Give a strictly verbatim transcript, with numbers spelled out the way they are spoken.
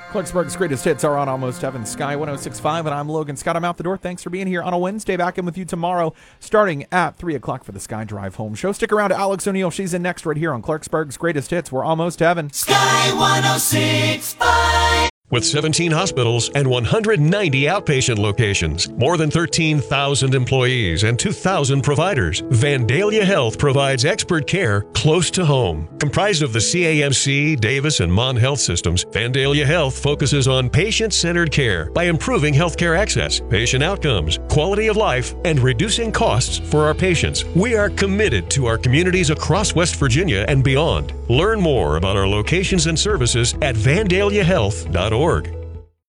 Clarksburg's greatest hits are on Almost Heaven, Sky one oh six point five, and I'm Logan Scott. I'm out the door. Thanks for being here on a Wednesday. Back in with you tomorrow, starting at three o'clock for the Sky Drive Home Show. Stick around to Alex O'Neill. She's in next right here on Clarksburg's greatest hits. We're Almost Heaven. Sky one oh six point five. With seventeen hospitals and one hundred ninety outpatient locations, more than thirteen thousand employees, and two thousand providers, Vandalia Health provides expert care close to home. Comprised of the C A M C, Davis, and Mon Health systems, Vandalia Health focuses on patient-centered care by improving healthcare access, patient outcomes, quality of life, and reducing costs for our patients. We are committed to our communities across West Virginia and beyond. Learn more about our locations and services at vandalia health dot org.